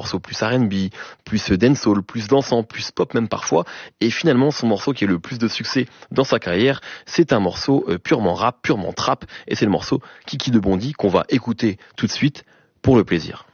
morceaux plus R&B, plus dancehall, plus dansant, plus pop même parfois. Et finalement, son morceau qui a le plus de succès dans sa carrière, c'est un morceau purement rap, purement trap. Et c'est le morceau Kiki de Bondy qu'on va écouter tout de suite pour le plaisir.